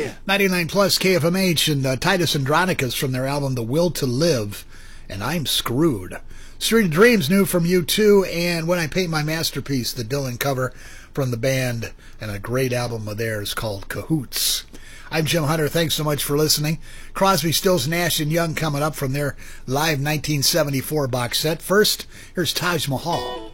99 plus KFMH and Titus Andronicus from their album The Will to Live, and I'm Screwed. Street of Dreams, new from U2, and When I Paint My Masterpiece, the Dylan cover from the band, and a great album of theirs called Cahoots. I'm Jim Hunter. Thanks so much for listening. Crosby, Stills, Nash & Young coming up from their live 1974 box set. First, here's Taj Mahal.